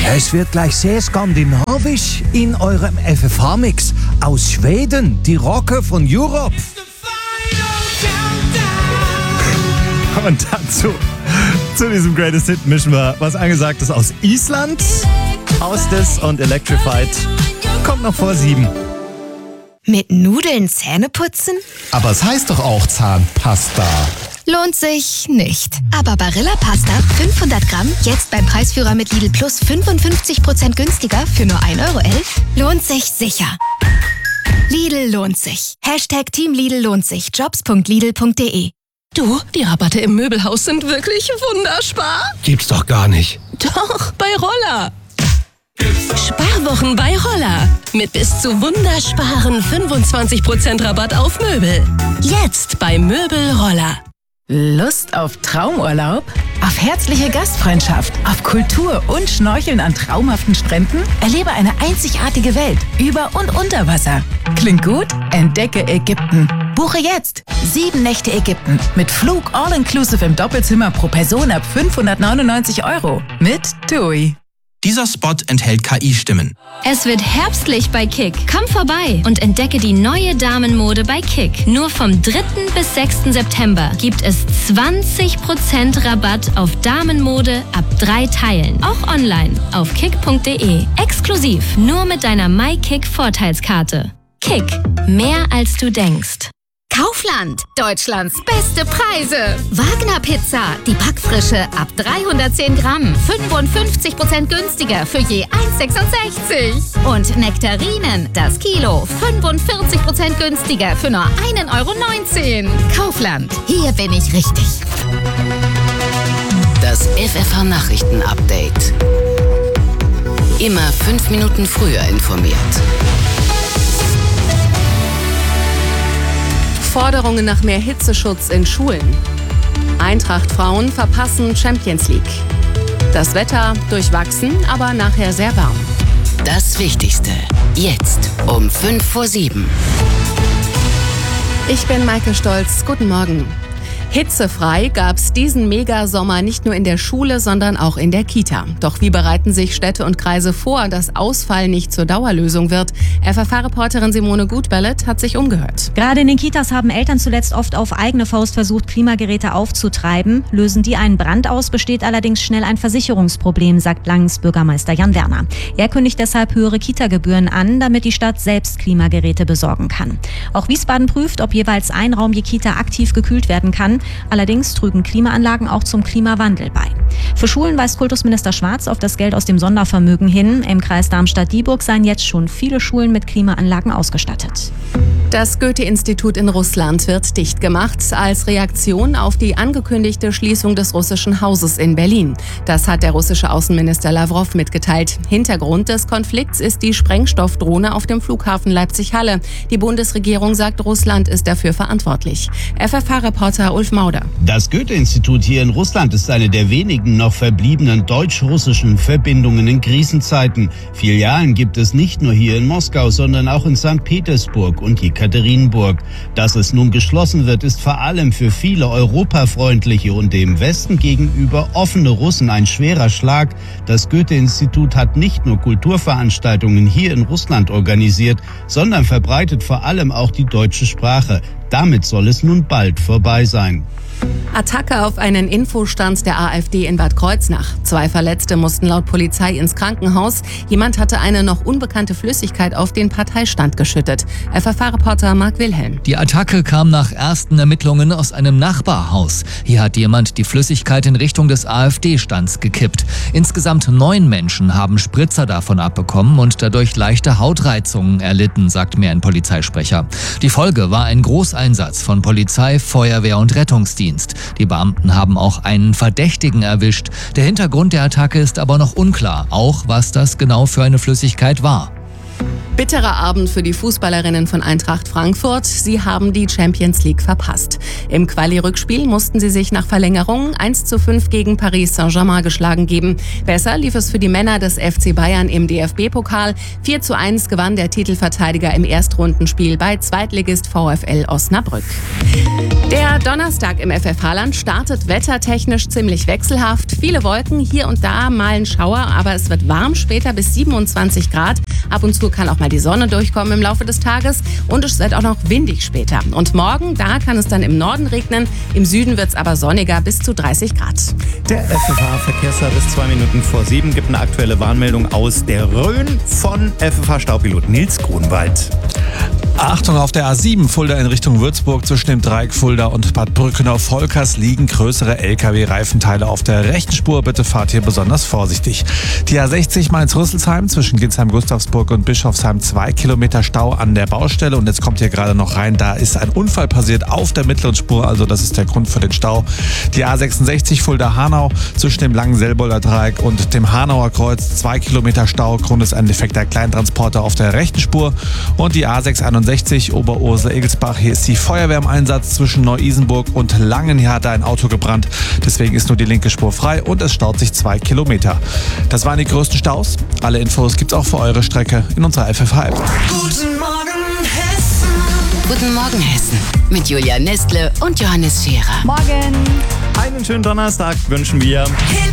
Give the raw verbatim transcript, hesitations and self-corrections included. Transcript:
Es wird gleich sehr skandinavisch in eurem F F H-Mix. Aus Schweden, die Rocker von Europe. Und dazu, zu diesem Greatest Hit mischen wir was Angesagtes aus Island. Hostess und Electrified kommt noch vor sieben. Mit Nudeln Zähne putzen? Aber es heißt doch auch Zahnpasta. Lohnt sich nicht. Aber Barilla Pasta fünfhundert Gramm, jetzt beim Preisführer mit Lidl Plus fünfundfünfzig Prozent günstiger für nur ein Euro elf, lohnt sich sicher. Lidl lohnt sich. Hashtag Team Lidl lohnt sich. jobs punkt lidl punkt de. Du, die Rabatte im Möbelhaus sind wirklich wunderspar. Gibt's doch gar nicht. Doch, bei Roller. Sparwochen bei Roller. Mit bis zu wundersparen fünfundzwanzig Prozent Rabatt auf Möbel. Jetzt bei Möbel Roller. Lust auf Traumurlaub? Auf herzliche Gastfreundschaft? Auf Kultur und Schnorcheln an traumhaften Stränden? Erlebe eine einzigartige Welt über und unter Wasser. Klingt gut? Entdecke Ägypten. Buche jetzt sieben Nächte Ägypten mit Flug all-inclusive im Doppelzimmer pro Person ab fünfhundertneunundneunzig Euro mit TUI. Dieser Spot enthält K I-Stimmen. Es wird herbstlich bei Kick. Komm vorbei und entdecke die neue Damenmode bei Kick. Nur vom dritten bis sechsten September gibt es zwanzig Prozent Rabatt auf Damenmode ab drei Teilen. Auch online auf kick punkt de. Exklusiv nur mit deiner MyKick-Vorteilskarte. Kick. Mehr als du denkst. Kaufland, Deutschlands beste Preise. Wagner Pizza, die Backfrische ab dreihundertzehn Gramm, fünfundfünfzig Prozent günstiger für je eins sechsundsechzig. Und Nektarinen, das Kilo, fünfundvierzig Prozent günstiger für nur ein Euro neunzehn. Kaufland, hier bin ich richtig. Das F F H-Nachrichten-Update. Immer fünf Minuten früher informiert. Forderungen nach mehr Hitzeschutz in Schulen. Eintracht-Frauen verpassen Champions League. Das Wetter durchwachsen, aber nachher sehr warm. Das Wichtigste jetzt um fünf vor sieben. Ich bin Maike Stolz. Guten Morgen. Hitzefrei gab's diesen Megasommer nicht nur in der Schule, sondern auch in der Kita. Doch wie bereiten sich Städte und Kreise vor, dass Ausfall nicht zur Dauerlösung wird? F F H-Reporterin Simone Gutbellet hat sich umgehört. Gerade in den Kitas haben Eltern zuletzt oft auf eigene Faust versucht, Klimageräte aufzutreiben. Lösen die einen Brand aus, besteht allerdings schnell ein Versicherungsproblem, sagt Langens Bürgermeister Jan Werner. Er kündigt deshalb höhere Kita-Gebühren an, damit die Stadt selbst Klimageräte besorgen kann. Auch Wiesbaden prüft, ob jeweils ein Raum je Kita aktiv gekühlt werden kann. Allerdings trügen Klimaanlagen auch zum Klimawandel bei. Für Schulen weist Kultusminister Schwarz auf das Geld aus dem Sondervermögen hin. Im Kreis Darmstadt-Dieburg seien jetzt schon viele Schulen mit Klimaanlagen ausgestattet. Das Goethe-Institut in Russland wird dicht gemacht als Reaktion auf die angekündigte Schließung des russischen Hauses in Berlin. Das hat der russische Außenminister Lavrov mitgeteilt. Hintergrund des Konflikts ist die Sprengstoffdrohne auf dem Flughafen Leipzig-Halle. Die Bundesregierung sagt, Russland ist dafür verantwortlich. F F H-Reporter Ulf Mauder. Das Goethe-Institut hier in Russland ist eine der wenigen noch verbliebenen deutsch-russischen Verbindungen in Krisenzeiten. Filialen gibt es nicht nur hier in Moskau, sondern auch in Sankt Petersburg und Jekaterinburg. Dass es nun geschlossen wird, ist vor allem für viele europafreundliche und dem Westen gegenüber offene Russen ein schwerer Schlag. Das Goethe-Institut hat nicht nur Kulturveranstaltungen hier in Russland organisiert, sondern verbreitet vor allem auch die deutsche Sprache. Damit soll es nun bald vorbei sein. Attacke auf einen Infostand der AfD in Bad Kreuznach. Zwei Verletzte mussten laut Polizei ins Krankenhaus. Jemand hatte eine noch unbekannte Flüssigkeit auf den Parteistand geschüttet. F F H-Reporter Marc Wilhelm. Die Attacke kam nach ersten Ermittlungen aus einem Nachbarhaus. Hier hat jemand die Flüssigkeit in Richtung des AfD-Stands gekippt. Insgesamt neun Menschen haben Spritzer davon abbekommen und dadurch leichte Hautreizungen erlitten, sagt mir ein Polizeisprecher. Die Folge war ein Großeinsatz von Polizei, Feuerwehr und Rettungsdienst. Die Beamten haben auch einen Verdächtigen erwischt. Der Hintergrund der Attacke ist aber noch unklar, auch was das genau für eine Flüssigkeit war. Bitterer Abend für die Fußballerinnen von Eintracht Frankfurt. Sie haben die Champions League verpasst. Im Quali-Rückspiel mussten sie sich nach Verlängerung eins zu fünf gegen Paris Saint-Germain geschlagen geben. Besser lief es für die Männer des F C Bayern im D F B-Pokal. vier zu eins gewann der Titelverteidiger im Erstrundenspiel bei Zweitligist VfL Osnabrück. Der Donnerstag im F F Haaland startet wettertechnisch ziemlich wechselhaft. Viele Wolken, hier und da mal ein Schauer, aber es wird warm, später bis siebenundzwanzig Grad. Ab und zu kann auch mal die Sonne durchkommen im Laufe des Tages und es wird auch noch windig später. Und morgen, da kann es dann im Norden regnen, im Süden wird es aber sonniger bis zu dreißig Grad. Der F F H-Verkehrsservice zwei Minuten vor sieben gibt eine aktuelle Warnmeldung aus der Rhön von F F H-Staupilot Nils Grunwald. Achtung, auf der A sieben Fulda in Richtung Würzburg zwischen dem Dreieck Fulda und Bad Brückenau-Volkers liegen größere L K W-Reifenteile auf der rechten Spur. Bitte fahrt hier besonders vorsichtig. Die A sechzig Mainz-Rüsselsheim zwischen Ginsheim-Gustavsburg und Bischofsheim zwei Kilometer Stau an der Baustelle. Und jetzt kommt hier gerade noch rein, da ist ein Unfall passiert auf der mittleren Spur, also das ist der Grund für den Stau. Die A sechsundsechzig Fulda-Hanau zwischen dem langen Selbolder Dreieck und dem Hanauer Kreuz zwei Kilometer Stau. Grund ist ein defekter Kleintransporter auf der rechten Spur. Und die A sechshunderteinundsechzig Oberursel-Egelsbach. Hier ist die Feuerwehr im Einsatz zwischen Neu-Isenburg und Langen. Hier hat da ein Auto gebrannt. Deswegen ist nur die linke Spur frei und es staut sich zwei Kilometer. Das waren die größten Staus. Alle Infos gibt's auch für eure Strecke in unserer F F H-App. Guten Morgen Hessen. Guten Morgen Hessen. Mit Julia Nestle und Johannes Scherer. Morgen. Einen schönen Donnerstag wünschen wir.